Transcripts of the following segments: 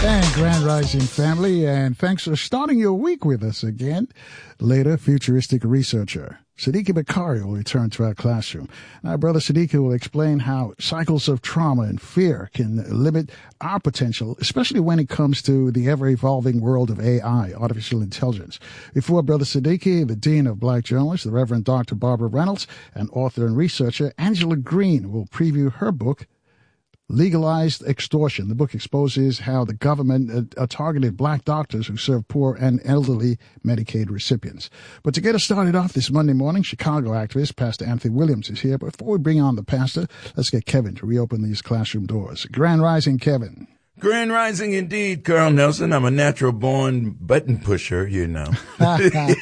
And Grand Rising family, and thanks for starting your week with us again. Later, futuristic researcher Siddiqui Bakari will return to our classroom. Our brother Siddiqui will explain how cycles of trauma and fear can limit our potential, especially when it comes to the ever-evolving world of AI, artificial intelligence. Before Brother Siddiqui, the Dean of Black Journalists, the Reverend Dr. Barbara Reynolds, and author and researcher Angela Green will preview her book, Legalized Extortion. The book exposes how the government targeted black doctors who serve poor and elderly Medicaid recipients. But to get us started off this Monday morning, Chicago activist Pastor Anthony Williams is here. But before we bring on the pastor, let's get Kevin to reopen these classroom doors. Grand Rising, Kevin. Grand Rising indeed, Carl Nelson. I'm a natural-born button pusher, you know. Can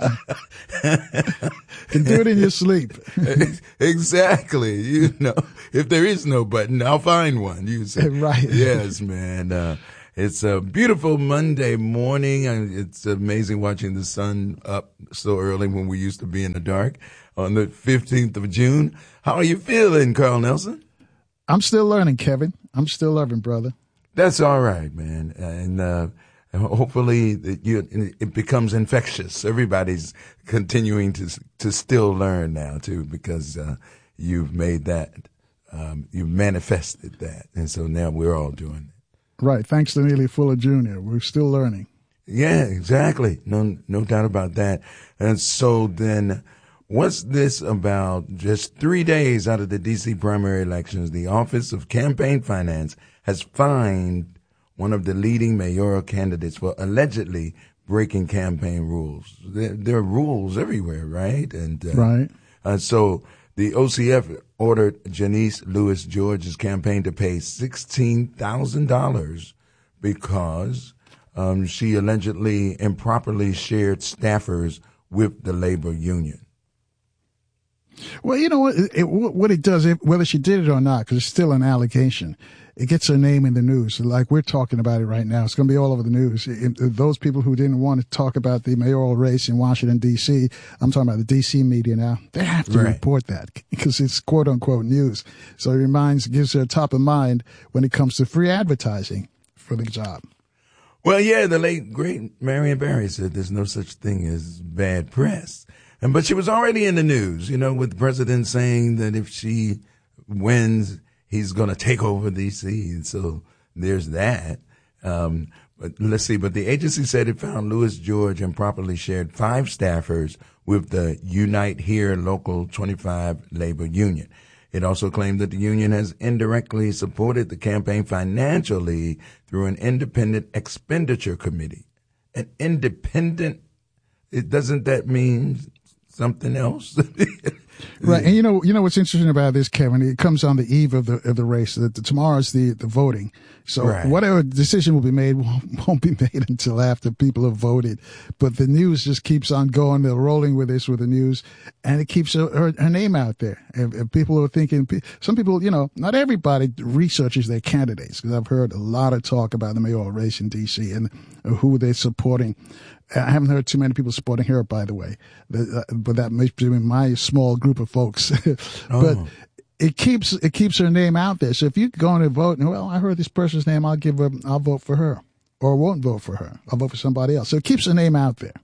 do it in your sleep. Exactly. You know, if there is no button, I'll find one. You say. Right. Yes, man. It's a beautiful Monday morning. It's amazing watching the sun up so early when we used to be in the dark on the 15th of June. How are you feeling, Carl Nelson? I'm still learning, Kevin. I'm still learning, brother. That's all right, man. And hopefully it becomes infectious. Everybody's continuing to still learn now, too, because you've made that, you've manifested that. And so now we're all doing it. Right. Thanks to Neely Fuller Jr., we're still learning. Yeah, exactly. No doubt about that. And so then what's this about? Just 3 days out of the D.C. primary elections, the Office of Campaign Finance has fined one of the leading mayoral candidates for allegedly breaking campaign rules. There are rules everywhere, right? And right. So the OCF ordered Janice Lewis George's campaign to pay $16,000 because she allegedly improperly shared staffers with the labor union. Well, you know what it does, whether she did it or not, because it's still an allegation, it gets her name in the news. Like we're talking about it right now. It's going to be all over the news. Those people who didn't want to talk about the mayoral race in Washington, D.C., I'm talking about the D.C. media now, they have to report that because it's quote unquote news. So it gives her top of mind when it comes to free advertising for the job. Well, yeah, the late, great Marion Barry said there's no such thing as bad press. But she was already in the news, you know, with the president saying that if she wins, he's going to take over D.C. And so there's that. But let's see. But the agency said it found Lewis George improperly shared 5 staffers with the Unite Here Local 25 labor union. It also claimed that the union has indirectly supported the campaign financially through an independent expenditure committee. An independent, doesn't that mean something else? Right. And you know what's interesting about this, Kevin? It comes on the eve of the race. Tomorrow's the voting. So whatever decision will be made won't be made until after people have voted. But the news just keeps on going. They're rolling with this with the news, and it keeps her name out there. And people are thinking, some people, you know, not everybody researches their candidates, because I've heard a lot of talk about the mayoral race in D.C. and who they're supporting. I haven't heard too many people supporting her, by the way, but that may be my small group of folks. But it keeps her name out there. So if you go and vote, and well, I heard this person's name, I'll vote for her, or won't vote for her. I'll vote for somebody else. So it keeps her name out there.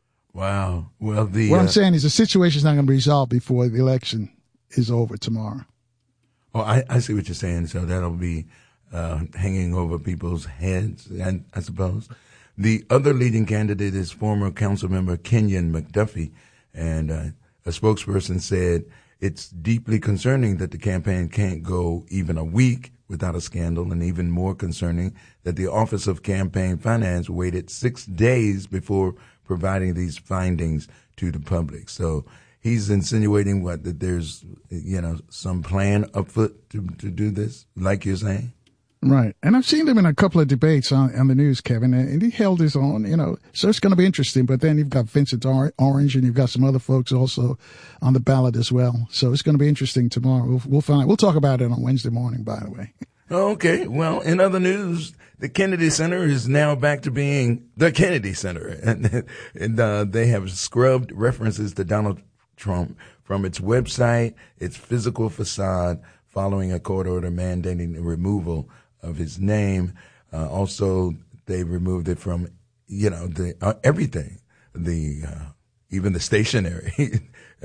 Wow. Well, what I'm saying is the situation's not going to be resolved before the election is over tomorrow. Oh, I see what you're saying. So that'll be hanging over people's heads, I suppose. The other leading candidate is former Councilmember Kenyon McDuffie, and a spokesperson said it's deeply concerning that the campaign can't go even a week without a scandal, and even more concerning that the Office of Campaign Finance waited 6 days before providing these findings to the public. So he's insinuating that there's, you know, some plan afoot to do this, like you're saying? Right. And I've seen him in a couple of debates on the news, Kevin, and he held his own, you know, so it's going to be interesting. But then you've got Vincent Orange, and you've got some other folks also on the ballot as well. So it's going to be interesting tomorrow. We'll talk about it on Wednesday morning, by the way. Okay. Well, in other news, the Kennedy Center is now back to being the Kennedy Center. And they have scrubbed references to Donald Trump from its website, its physical facade, following a court order mandating the removal of his name. Also, they removed it from, the everything, even the stationery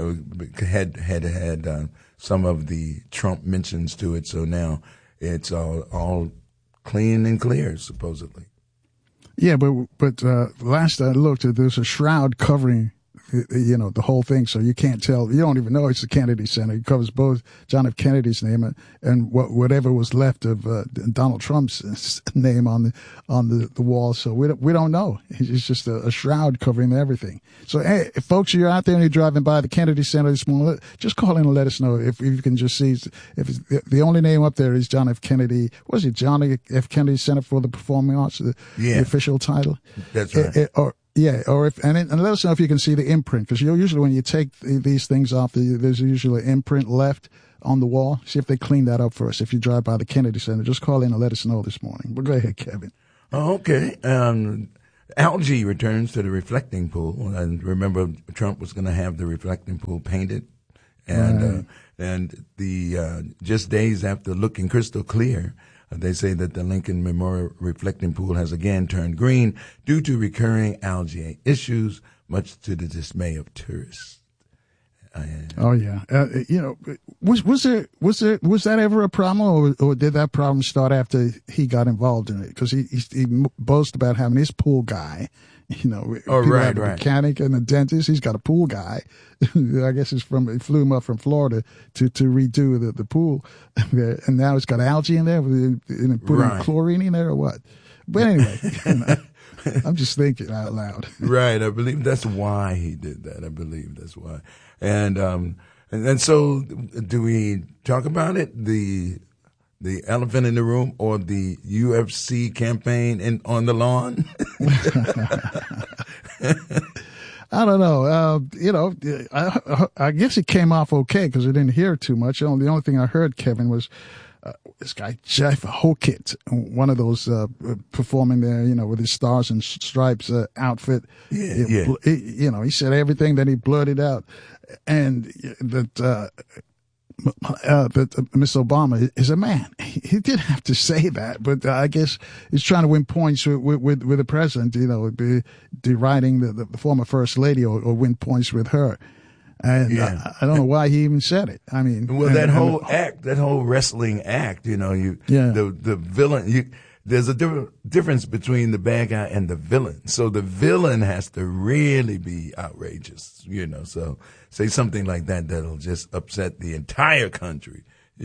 had some of the Trump mentions to it. So now it's all clean and clear, supposedly. Yeah, but last I looked, there's a shroud covering, the whole thing, so you can't tell. You don't even know it's the Kennedy Center. It covers both John F. Kennedy's name and whatever was left of Donald Trump's name on the wall. So we don't know. It's just a shroud covering everything. So hey, if folks, you're out there and you're driving by the Kennedy Center this morning, just call in and let us know if you can just see if the only name up there is John F. Kennedy. What is it, John F. Kennedy Center for the Performing Arts? The official title. That's right. Or and let us know if you can see the imprint, because usually when you take these things off, there's usually an imprint left on the wall. See if they clean that up for us. If you drive by the Kennedy Center, just call in and let us know this morning. But go ahead, Kevin. Okay. Algae returns to the reflecting pool, and remember Trump was going to have the reflecting pool painted, and just days after looking crystal clear. They say that the Lincoln Memorial Reflecting Pool has again turned green due to recurring algae issues, much to the dismay of tourists. Oh yeah, was that ever a problem, or did that problem start after he got involved in it? Because he boasts about having his pool guy. Right. The mechanic and the dentist. He's got a pool guy. I guess he flew him up from Florida to redo the pool. And now it's got algae in there. Putting chlorine in there or what? But anyway, I'm just thinking out loud. Right. I believe that's why he did that. I believe that's why. And so do we talk about it? The elephant in the room, or the UFC campaign on the lawn? I don't know. I guess it came off okay because I didn't hear too much. The only thing I heard, Kevin, was this guy Jeff Hokett, one of those performing there, with his stars and stripes outfit. Yeah. He said everything that he blurted out, and that Miss Obama is a man. He did have to say that, but I guess he's trying to win points with the president, deriding the former first lady or win points with her. And I don't know why he even said it. I mean, that whole wrestling act, the villain, there's a difference between the bad guy and the villain. So the villain has to really be outrageous, so say something like that'll just upset the entire country,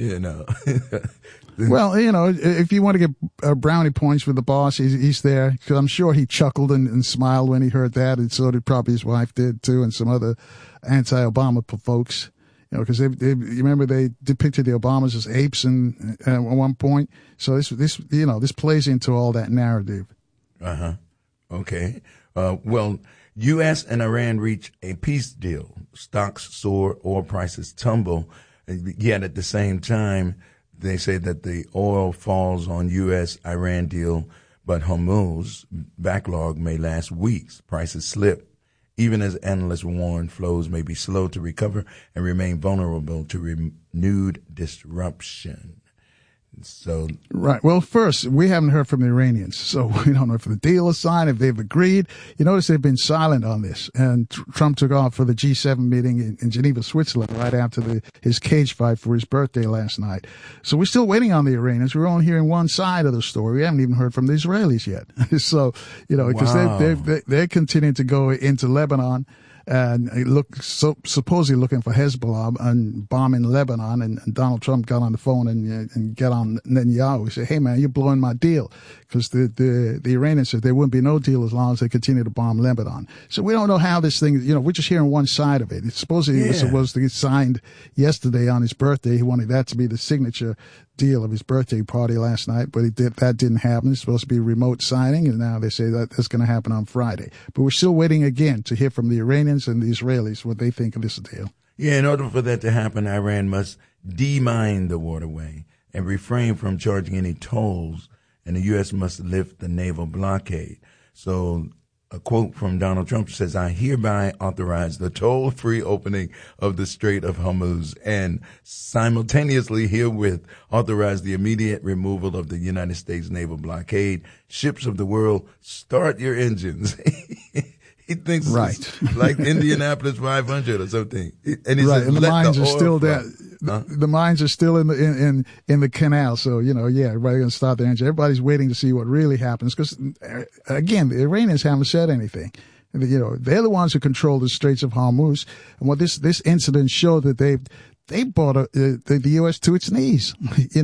Well, if you want to get brownie points with the boss, he's there. Cause I'm sure he chuckled and smiled when he heard that. And so did probably his wife did too. And some other anti-Obama folks. Because you remember they depicted the Obamas as apes at one point. So this plays into all that narrative. Okay. Well, U.S. and Iran reach a peace deal. Stocks soar, oil prices tumble. Yet at the same time, they say that the oil falls on U.S.-Iran deal, but Hormuz backlog may last weeks. Prices slip. Even as analysts warn, flows may be slow to recover and remain vulnerable to renewed disruption. So right. Well, first, we haven't heard from the Iranians, so we don't know if the deal is signed, if they've agreed. You notice they've been silent on this, and Trump took off for the G7 meeting in Geneva, Switzerland, right after his cage fight for his birthday last night. So we're still waiting on the Iranians. We're only hearing one side of the story. We haven't even heard from the Israelis yet. So because they're continuing to go into Lebanon. And supposedly looking for Hezbollah and bombing Lebanon, and Donald Trump got on the phone and get on Netanyahu. He said, "Hey man, you're blowing my deal," because the Iranians said there wouldn't be no deal as long as they continue to bomb Lebanon. So we don't know how this thing. We're just hearing one side of it. It's supposedly it was supposed to get signed yesterday on his birthday. He wanted that to be the signature deal of his birthday party last night, but that didn't happen. It's supposed to be a remote signing, and now they say that's going to happen on Friday. But we're still waiting again to hear from the Iranians and the Israelis what they think of this deal. Yeah, in order for that to happen, Iran must demine the waterway and refrain from charging any tolls, and the U.S. must lift the naval blockade. So a quote from Donald Trump says, "I hereby authorize the toll-free opening of the Strait of Hormuz and simultaneously herewith authorize the immediate removal of the United States naval blockade. Ships of the world, start your engines." He thinks it's like Indianapolis 500 or something. And he says, and the mines are still there. The mines are still in the canal. So, everybody's going to start their engine. Everybody's waiting to see what really happens. Because, again, the Iranians haven't said anything. They're the ones who control the Straits of Hormuz. And what this incident showed that they brought the U.S. to its knees,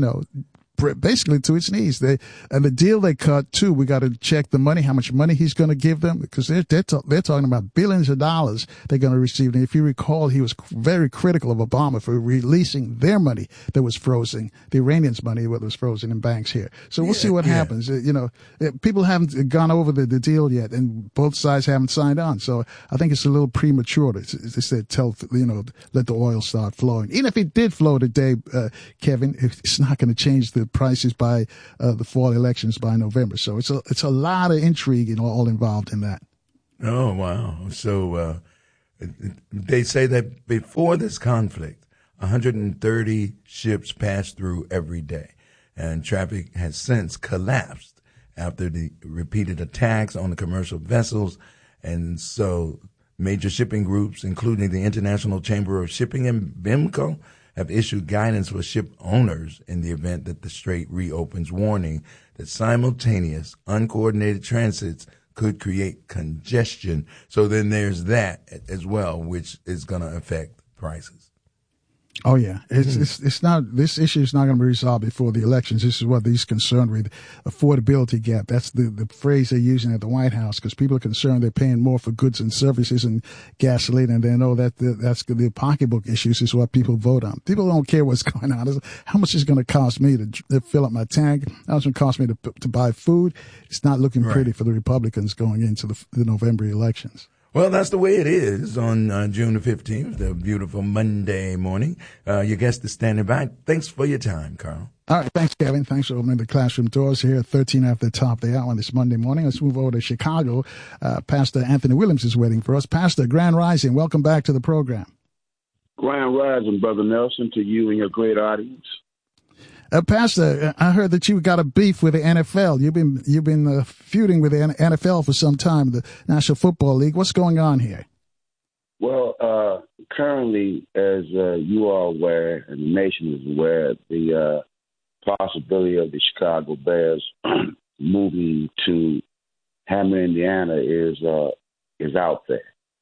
basically to its knees. And the deal they cut too, we got to check the money, how much money he's going to give them, because they're talking about billions of dollars they're going to receive. And if you recall, he was very critical of Obama for releasing their money that was frozen, the Iranians' money that was frozen in banks here. So we'll see what happens. People haven't gone over the deal yet, and both sides haven't signed on. So I think it's a little premature to say, let the oil start flowing. Even if it did flow today, Kevin, it's not going to change the prices by the fall elections by November. So it's a lot of intrigue all involved in that. Oh, wow. So they say that before this conflict, 130 ships passed through every day, and traffic has since collapsed after the repeated attacks on the commercial vessels. And so major shipping groups, including the International Chamber of Shipping and BIMCO, have issued guidance for ship owners in the event that the strait reopens, warning that simultaneous, uncoordinated transits could create congestion. So then there's that as well, which is going to affect prices. Oh yeah, it's not. This issue is not going to be resolved before the elections. This is what he's concerned with, affordability gap. That's the phrase they're using at the White House, because people are concerned they're paying more for goods and services and gasoline, and they know that that's the pocketbook issues is what people vote on. People don't care what's going on. It's how much is going to cost me to fill up my tank? How much it cost me to buy food? It's not looking pretty for the Republicans going into the November elections. Well, that's the way it is on June the 15th, the beautiful Monday morning. Your guest is standing by. Thanks for your time, Carl. All right. Thanks, Kevin. Thanks for opening the classroom doors here at 13 after the top of the hour on this Monday morning. Let's move over to Chicago. Pastor Anthony Williams is waiting for us. Pastor, Grand Rising, welcome back to the program. Grand Rising, Brother Nelson, to you and your great audience. Pastor, I heard that you got a beef with the NFL. You've been feuding with the NFL for some time, the National Football League. What's going on here? Well, currently, as you are aware, and the nation is aware, the possibility of the Chicago Bears moving to Hammond, Indiana, is out there.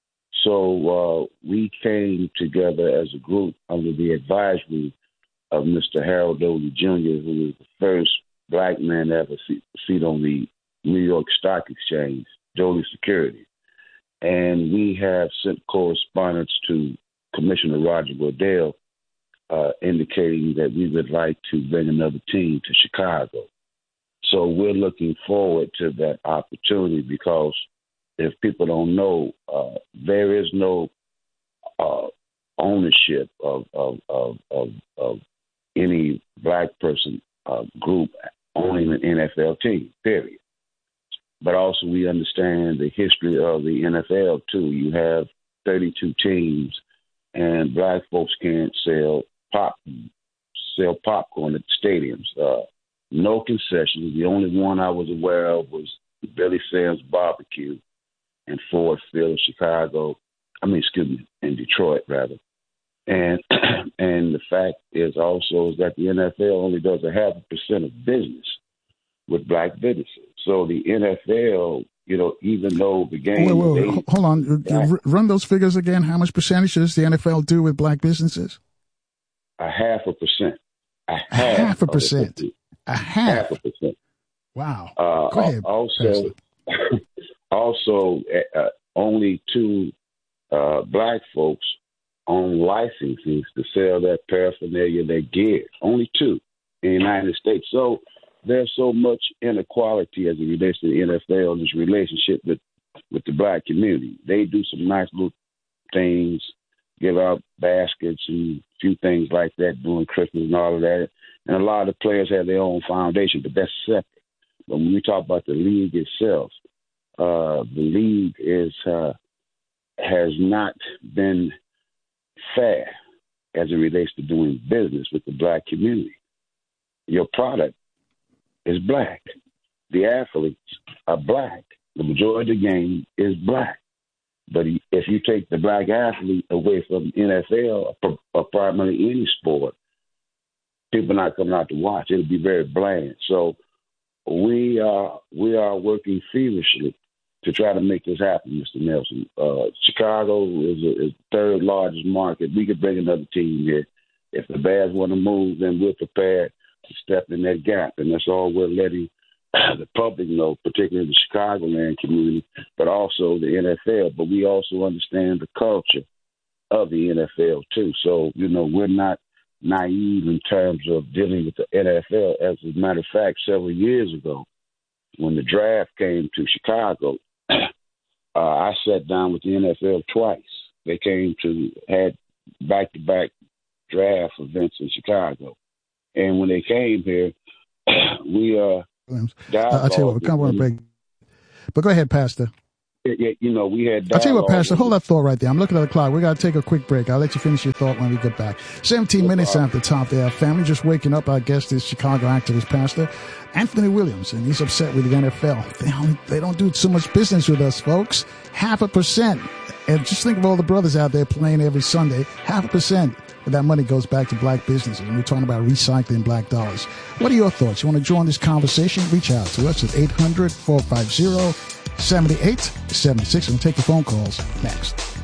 So we came together as a group under the advisory of Mr. Harold Doty Jr., who is the first black man to ever seat on the New York Stock Exchange, Doty Security. And we have sent correspondence to Commissioner Roger Goodell indicating that we would like to bring another team to Chicago. So we're looking forward to that opportunity, because if people don't know, there is no ownership of any black person group owning an NFL team, period. But also we understand the history of the NFL, too. You have 32 teams, and black folks can't sell popcorn at the stadiums. No concessions. The only one I was aware of was Billy Sam's Barbecue in Ford Field, in Detroit, rather. And the fact is also is that the NFL only does 0.5% of business with black businesses. So the NFL, even though the game... Wait, hold on. Run those figures again. How much percentage does the NFL do with black businesses? 0.5%. 0.5%. 0.5%. Wow. Go ahead. Also, only 2 black folks own licenses to sell that paraphernalia, their gear. Only 2 in the United States. So there's so much inequality as it relates to the NFL, this relationship with the black community. They do some nice little things, give out baskets and a few things like that during Christmas and all of that. And a lot of the players have their own foundation, but that's separate. But when we talk about the league itself, the league has not been fair as it relates to doing business with the black community. Your product is black. The athletes are black. The majority of the game is black. But if you take the black athlete away from NFL or primarily any sport, people are not coming out to watch. It'll be very bland. So we are working feverishly to try to make this happen, Mr. Nelson. Chicago is the third largest market. We could bring another team here. If the Bears want to move, then we're prepared to step in that gap. And that's all we're letting the public know, particularly the Chicagoland community, but also the NFL. But we also understand the culture of the NFL, too. So, we're not naive in terms of dealing with the NFL. As a matter of fact, several years ago, when the draft came to Chicago, I sat down with the NFL twice. They had back-to-back draft events in Chicago. And when they came here, we I'll tell you what, we'll come on a break. But go ahead, Pastor. We had. I'll tell you what, Pastor, hold that thought right there. I'm looking at the clock. We got to take a quick break. I'll let you finish your thought when we get back. 17 minutes after the top there. Family just waking up. Our guest is Chicago activist Pastor Anthony Williams, and he's upset with the NFL. They don't do so much business with us, folks. 0.5%. And just think of all the brothers out there playing every Sunday. 0.5% of that money goes back to black businesses. And we're talking about recycling black dollars. What are your thoughts? You want to join this conversation? Reach out to us at 800-450-7876. We'll take your phone calls next.